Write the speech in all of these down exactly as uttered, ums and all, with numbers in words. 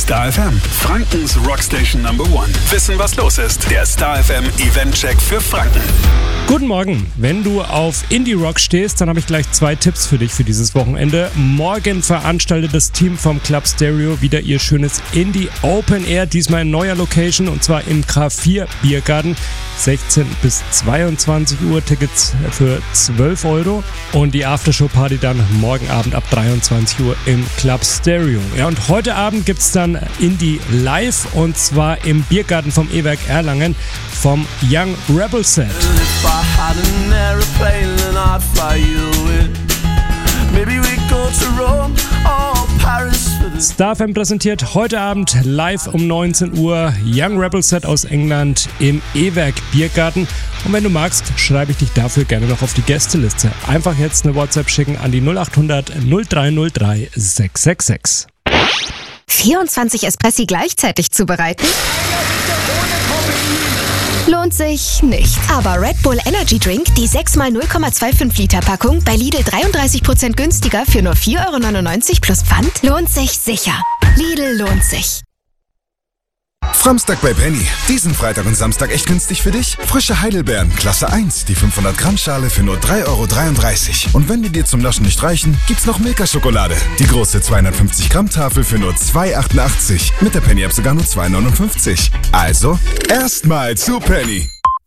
Star F M, Frankens Rockstation Number One. Wissen, was los ist. Der Star F M Event-Check für Franken. Guten Morgen. Wenn du auf Indie-Rock stehst, dann habe ich gleich zwei Tipps für dich für dieses Wochenende. Morgen veranstaltet das Team vom Club Stereo wieder ihr schönes Indie Open Air, diesmal in neuer Location und zwar im K vier Biergarten. sechzehn bis zweiundzwanzig Uhr, Tickets für zwölf Euro und die Aftershow-Party dann morgen Abend ab dreiundzwanzig Uhr im Club Stereo. Ja, und heute Abend gibt es dann Indie Live und zwar im Biergarten vom E-Werk Erlangen vom Young Rebel Set. Star F M präsentiert heute Abend live um neunzehn Uhr Young Rebel Set aus England im E-Werk Biergarten. Und wenn du magst, schreibe ich dich dafür gerne noch auf die Gästeliste. Einfach jetzt eine WhatsApp schicken an die null acht hundert null drei null drei sechs sechs sechs. vierundzwanzig Espressi gleichzeitig zubereiten? Lohnt sich nicht. Aber Red Bull Energy Drink, die sechs mal null Komma fünfundzwanzig Liter Packung, bei Lidl dreiunddreißig Prozent günstiger für nur vier Euro neunundneunzig plus Pfand, lohnt sich sicher. Lidl lohnt sich. Framstag bei Penny. Diesen Freitag und Samstag echt günstig für dich? Frische Heidelbeeren, Klasse eins, die fünfhundert Gramm Schale für nur drei Euro dreiunddreißig. Und wenn die dir zum Naschen nicht reichen, gibt's noch Milka-Schokolade. Die große zweihundertfünfzig Gramm Tafel für nur zwei Euro achtundachtzig. Mit der Penny-App sogar nur zwei Euro neunundfünfzig. Also, erstmal zu Penny.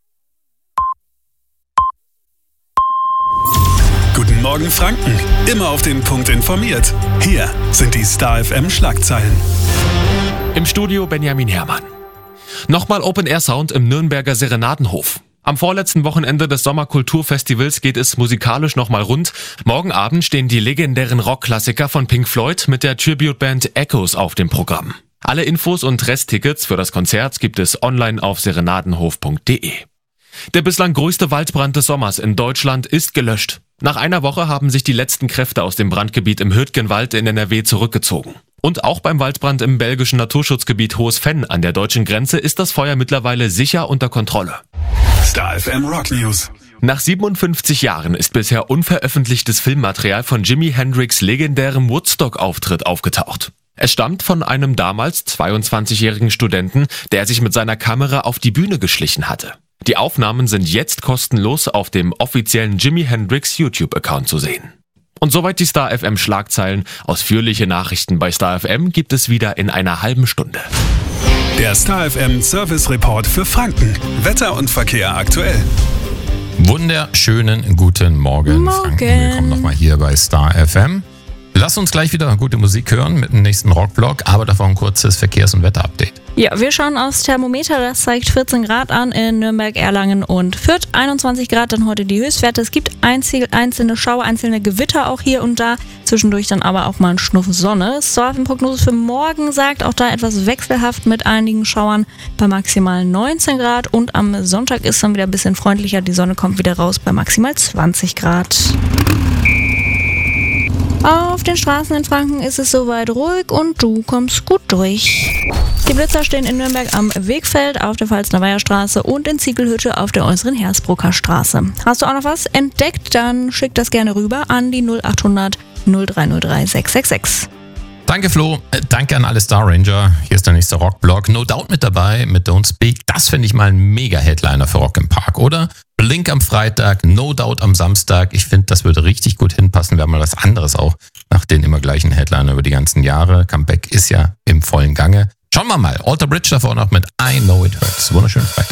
Guten Morgen Franken. Immer auf den Punkt informiert. Hier sind die Star F M Schlagzeilen. Im Studio Benjamin Herrmann. Nochmal Open-Air-Sound im Nürnberger Serenadenhof. Am vorletzten Wochenende des Sommerkulturfestivals geht es musikalisch nochmal rund. Morgen Abend stehen die legendären Rockklassiker von Pink Floyd mit der Tribute-Band Echoes auf dem Programm. Alle Infos und Resttickets für das Konzert gibt es online auf serenadenhof punkt de. Der bislang größte Waldbrand des Sommers in Deutschland ist gelöscht. Nach einer Woche haben sich die letzten Kräfte aus dem Brandgebiet im Hürtgenwald in N R W zurückgezogen. Und auch beim Waldbrand im belgischen Naturschutzgebiet Hohes Venn an der deutschen Grenze ist das Feuer mittlerweile sicher unter Kontrolle. Star F M Rock News. Nach siebenundfünfzig Jahren ist bisher unveröffentlichtes Filmmaterial von Jimi Hendrix' legendärem Woodstock-Auftritt aufgetaucht. Es stammt von einem damals zweiundzwanzigjährigen Studenten, der sich mit seiner Kamera auf die Bühne geschlichen hatte. Die Aufnahmen sind jetzt kostenlos auf dem offiziellen Jimi Hendrix YouTube-Account zu sehen. Und soweit die Star F M Schlagzeilen. Ausführliche Nachrichten bei Star F M gibt es wieder in einer halben Stunde. Der Star F M Service Report für Franken. Wetter und Verkehr aktuell. Wunderschönen guten Morgen, Morgen. Franken. Willkommen nochmal hier bei Star F M. Lass uns gleich wieder gute Musik hören mit dem nächsten Rockblock, aber davor ein kurzes Verkehrs- und Wetterupdate. Ja, wir schauen aufs Thermometer, das zeigt vierzehn Grad an in Nürnberg, Erlangen und Fürth. einundzwanzig Grad dann heute die Höchstwerte. Es gibt einzelne Schauer, einzelne Gewitter auch hier und da. Zwischendurch dann aber auch mal ein Schnuff Sonne. Surfenprognose für morgen sagt auch da etwas wechselhaft mit einigen Schauern bei maximal neunzehn Grad. Und am Sonntag ist dann wieder ein bisschen freundlicher. Die Sonne kommt wieder raus bei maximal zwanzig Grad. Auf den Straßen in Franken ist es soweit ruhig und du kommst gut durch. Die Blitzer stehen in Nürnberg am Wegfeld, auf der Pfalzner Weiherstraße und in Ziegelhütte auf der äußeren Hersbrucker Straße. Hast du auch noch was entdeckt? Dann schick das gerne rüber an die null acht hundert null drei null drei sechs sechs sechs. Danke Flo, äh, danke an alle Star Ranger. Hier ist der nächste Rockblock. No Doubt mit dabei mit Don't Speak. Das finde ich mal ein Mega-Headliner für Rock im Park, oder? Blink am Freitag, No Doubt am Samstag. Ich finde, das würde richtig gut hinpassen. Wir haben mal was anderes auch nach den immer gleichen Headliner über die ganzen Jahre. Comeback ist ja im vollen Gange. Schauen wir mal. Alter Bridge davor noch mit I Know It Hurts. Wunderschönen Freitag.